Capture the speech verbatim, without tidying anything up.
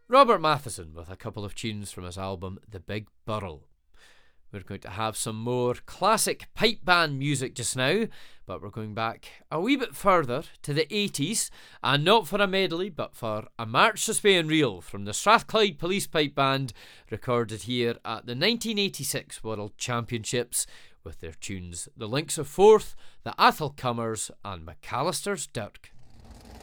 Robert Matheson with a couple of tunes from his album The Big Burl. We're going to have some more classic pipe band music just now, but we're going back a wee bit further to the eighties, and not for a medley, but for a March to Spain reel from the Strathclyde Police Pipe Band, recorded here at the nineteen eighty-six World Championships, with their tunes The Links of Forth, The Athol Cummers and McAllister's Dirk.